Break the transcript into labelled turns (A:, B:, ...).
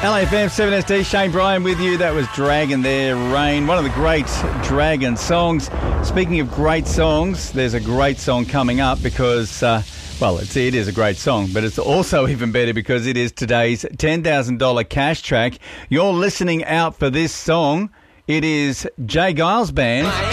A: LAFM 7SD, Shane Bryan with you. That was Dragon there, Rain. One of the great Dragon songs. Speaking of great songs, there's a great song coming up because, it is a great song, but it's also even better because it is today's $10,000 cash track. You're listening out for this song. It is Jay Giles Band.